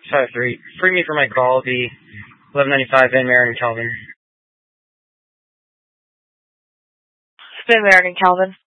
653. Free me for my call, the 1195 Van Maren and Calvin. Van Maren and Calvin.